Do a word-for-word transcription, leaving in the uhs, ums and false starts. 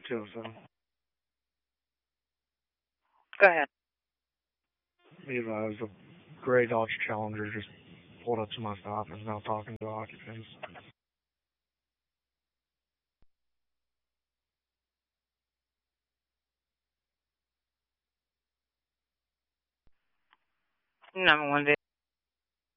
two oh seven. Go ahead. Be advised, a gray Dodge Challenger just pulled up to my stop and is now talking to occupants. Number one